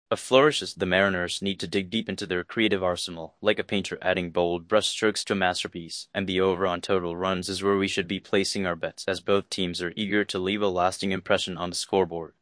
A flourishes, the Mariners need to dig deep into their creative arsenal, like a painter adding bold brushstrokes to a masterpiece, and the over on total runs is where we should be placing our bets, as both teams are eager to leave a lasting impression on the scoreboard.